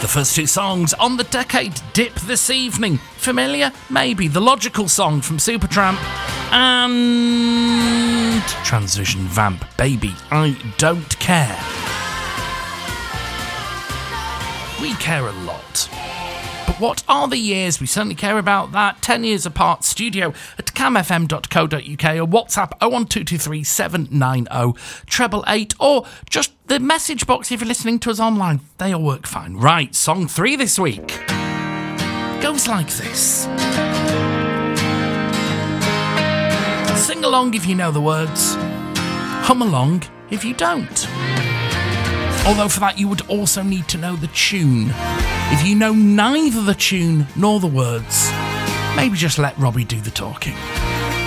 first two songs on the Decade Dip this evening. Familiar? Maybe. The Logical Song from Supertramp and Transvision Vamp, Baby, I Don't Care. We care a lot. But what are the years? We certainly care about that. 10 years apart. Studio at camfm.co.uk or WhatsApp 01223 790 888 or just the message box if you're listening to us online. They all work fine. Right, song 3 this week goes like this. Sing along if you know the words. Hum along if you don't. Although for that you would also need to know the tune. If you know neither the tune nor the words, maybe just let Robbie do the talking.